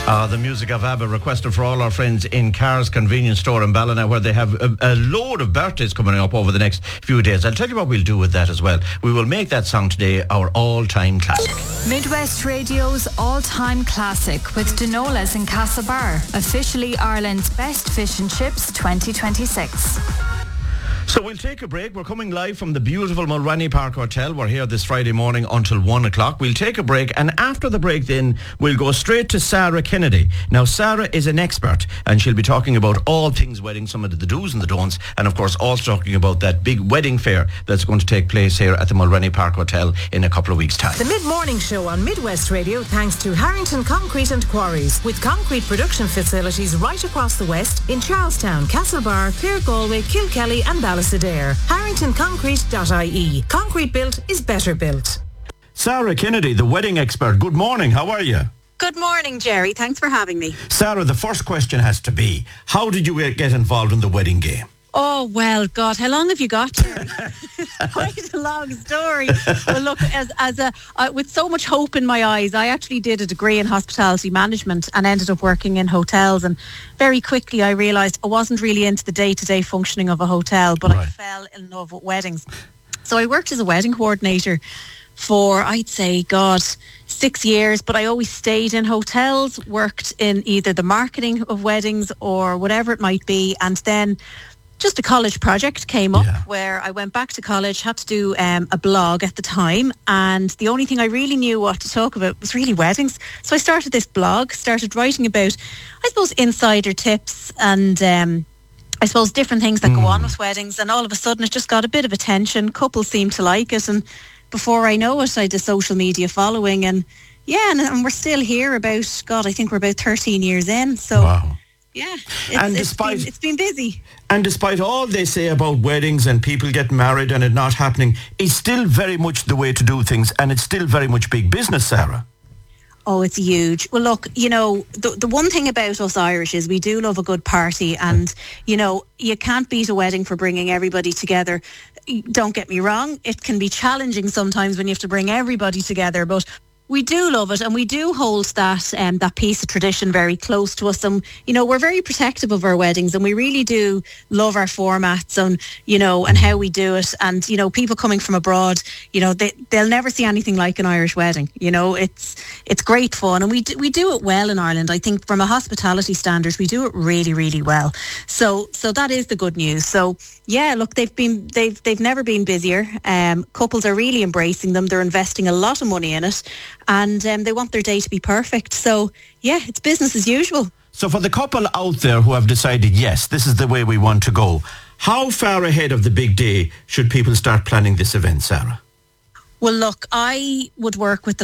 The music of ABBA requested for all our friends in Carr's Convenience Store in Ballina, where they have a load of birthdays coming up over the next few days. I'll tell you what we'll do with that as well. We will make that song today our all-time classic. Midwest Radio's all-time classic with Dinolas in Castlebar, officially Ireland's best fish and chips 2026. So we'll take a break. We're coming live from the beautiful Mulrenny Park Hotel. We're here this Friday morning until 1 o'clock. We'll take a break, and after the break then we'll go straight to Sarah Kennedy. Now Sarah is an expert, and she'll be talking about all things wedding, some of the do's and the don'ts, and of course also talking about that big wedding fair that's going to take place here at the Mulrenny Park Hotel in a couple of weeks' time. The mid-morning show on Midwest Radio thanks to Harrington Concrete and Quarries, with concrete production facilities right across the west in Charlestown, Castlebar, Clare, Galway, Kilkelly and Ballina. HarringtonConcrete.ie. Concrete built is better built. Sarah Kennedy, the wedding expert. Good morning. How are you? Good morning, Jerry. Thanks for having me. Sarah, the first question has to be, how did you get involved in the wedding game? Oh, well, God, how long have you got, Jerry? Quite a long story. Well, look, with so much hope in my eyes, I actually did a degree in hospitality management and ended up working in hotels. And very quickly I realised I wasn't really into the day-to-day functioning of a hotel, but I fell in love with weddings. So I worked as a wedding coordinator for, I'd say, 6 years, but I always stayed in hotels, worked in either the marketing of weddings or whatever it might be. And then just a college project came up where I went back to college, had to do a blog at the time, and the only thing I really knew what to talk about was really weddings. So I started this blog, started writing about, I suppose, insider tips and I suppose different things that go on with weddings, and all of a sudden it just got a bit of attention. Couples seemed to like it, and before I know it, I had a social media following, and and we're still here about, I think we're about 13 years in. So wow. Yeah, it's been busy. And despite all they say about weddings and people getting married and it not happening, it's still very much the way to do things, and it's still very much big business, Sarah. Oh, it's huge. Well, look, the one thing about us Irish is we do love a good party, and, you can't beat a wedding for bringing everybody together. Don't get me wrong, it can be challenging sometimes when you have to bring everybody together, but we do love it, and we do hold that piece of tradition very close to us. And, we're very protective of our weddings, and we really do love our formats and, and how we do it. And, people coming from abroad, they'll never see anything like an Irish wedding. It's great fun, and we do it well in Ireland. I think from a hospitality standards, we do it really, really well. So that is the good news. So yeah, look, they've never been busier. Couples are really embracing them. They're investing a lot of money in it. And they want their day to be perfect. So, yeah, it's business as usual. So for the couple out there who have decided, yes, this is the way we want to go, how far ahead of the big day should people start planning this event, Sarah? Well, look, I would work with the